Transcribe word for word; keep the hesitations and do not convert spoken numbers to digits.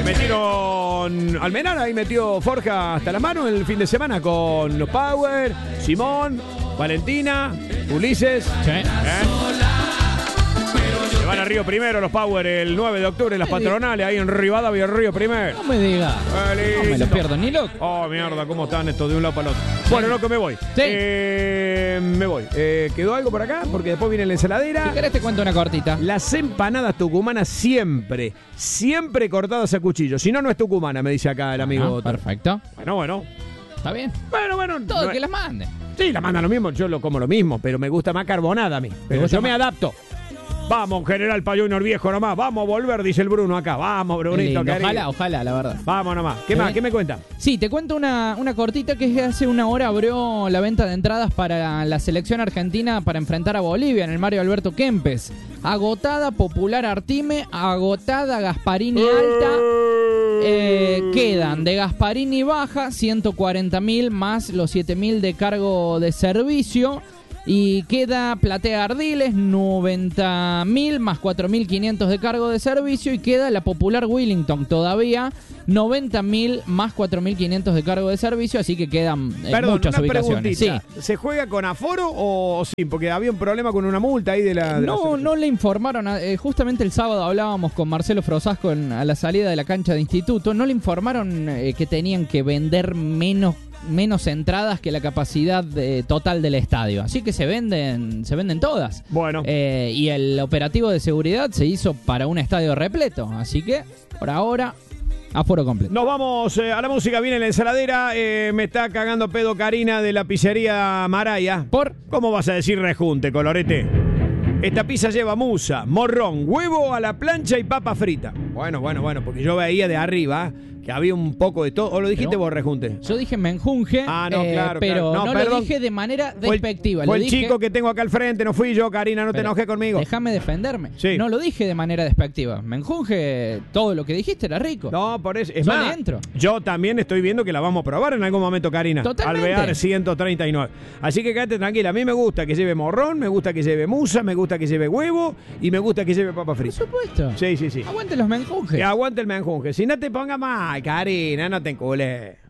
Metieron Almenara, ahí metió Forja hasta la mano el fin de semana con los Power, Simón, Valentina, Ulises. Sí. ¿Eh? Se van a Río Primero los Power el nueve de octubre en las patronales, ahí en Rivadavia, Río Primero. No me digas. No me lo pierdo ni loco. Oh, mierda, cómo están estos de un lado para el otro. Bueno, loco, me voy. Sí. Eh, me voy. Eh, ¿Quedó algo por acá? Porque después viene la ensaladera. Si querés te cuento una cortita. Las empanadas tucumanas siempre, siempre cortadas a cuchillo. Si no, no es tucumana, me dice acá el amigo. Ah, perfecto. Bueno, bueno. Está bien. Bueno, bueno. Todo no que es- las mande. Sí, la mandan lo mismo, yo lo como lo mismo, pero me gusta más carbonada a mí. Pero gusta yo me más? adapto. Vamos, General Payuno el viejo nomás. Vamos a volver, dice el Bruno acá. Vamos, Qué Brunito, lindo. querido. Ojalá, ojalá, la verdad. Vamos nomás. ¿Qué ¿Sí? más? ¿Qué me cuenta? Sí, te cuento una, una cortita que es que hace una hora abrió la venta de entradas para la selección argentina para enfrentar a Bolivia en el Mario Alberto Kempes. Agotada Popular Artime, agotada Gasparini Alta. Eh, quedan de Gasparini Baja ciento cuarenta mil más los siete mil de cargo de servicio. Y queda Platea Ardiles, noventa mil más cuatro mil quinientos de cargo de servicio. Y queda la Popular Wellington todavía, noventa mil más cuatro mil quinientos de cargo de servicio. Así que quedan eh, Perdón, muchas una ubicaciones. Sí. preguntita. ¿Se juega con aforo o sin? Porque había un problema con una multa ahí de la... de la No, selección. no le informaron. eh, justamente el sábado hablábamos con Marcelo Frosasco en- a la salida de la cancha de instituto. No le informaron eh, que tenían que vender menos menos entradas que la capacidad eh, total del estadio. Así que se venden se venden todas. Bueno. Eh, y el operativo de seguridad se hizo para un estadio repleto. Así que, por ahora, aforo completo. Nos vamos eh, a la música, viene la ensaladera. eh, me está cagando pedo Karina de la pizzería Maraya. ¿Por? ¿Cómo vas a decir rejunte, colorete? Esta pizza lleva musa, morrón, huevo a la plancha y papa frita. Bueno, bueno, bueno, porque yo veía de arriba que había un poco de todo. ¿O lo dijiste Pero- vos, rejunte? Yo dije menjunje, Ah, no, eh, claro, pero claro. No, no, perdón. lo dije de manera Fue el- despectiva. Fue lo el dije, chico que tengo acá al frente, no fui yo, Karina, no te Pero enojes conmigo. Déjame defenderme. Sí. No lo dije de manera despectiva. Menjunje, todo lo que dijiste era rico. No, por eso. Es Yo más, le entro. yo también estoy viendo que la vamos a probar en algún momento, Karina. Totalmente. Alvear ciento treinta y nueve. Así que quédate tranquila. A mí me gusta que lleve morrón, me gusta que lleve musa, me gusta que lleve huevo y me gusta que lleve papa Por frita. supuesto. Sí, sí, sí. Aguante los menjunjes. Que aguante el menjunje. Si no te ponga mal, Karina, no te encules.